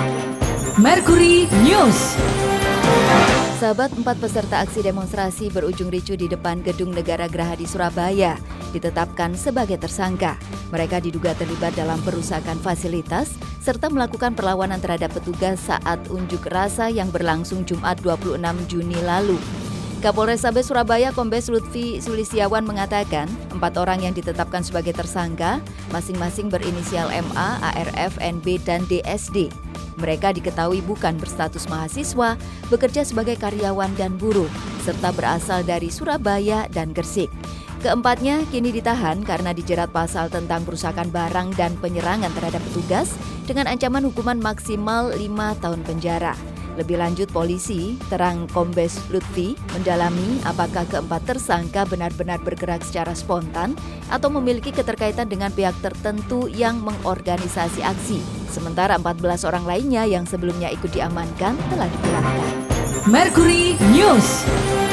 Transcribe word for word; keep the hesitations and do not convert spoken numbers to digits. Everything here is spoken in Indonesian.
Mercury News. Sahabat, empat peserta aksi demonstrasi berujung ricuh di depan Gedung Negara Gerahadi Surabaya ditetapkan sebagai tersangka. Mereka diduga terlibat dalam perusakan fasilitas serta melakukan perlawanan terhadap petugas saat unjuk rasa yang berlangsung Jumat dua puluh enam Juni lalu. Kapolrestabes Surabaya Kombes Lutfi Sulistiawan mengatakan empat orang yang ditetapkan sebagai tersangka masing-masing berinisial M A, A R F, N B, dan D S D. Mereka diketahui bukan berstatus mahasiswa, bekerja sebagai karyawan dan buruh, serta berasal dari Surabaya dan Gresik. Keempatnya kini ditahan karena dijerat pasal tentang perusakan barang dan penyerangan terhadap petugas dengan ancaman hukuman maksimal lima tahun penjara. Lebih lanjut, polisi, terang Kombes Lutfi, mendalami apakah keempat tersangka benar-benar bergerak secara spontan atau memiliki keterkaitan dengan pihak tertentu yang mengorganisasi aksi. Sementara empat belas orang lainnya yang sebelumnya ikut diamankan telah dipulangkan. Mercury News.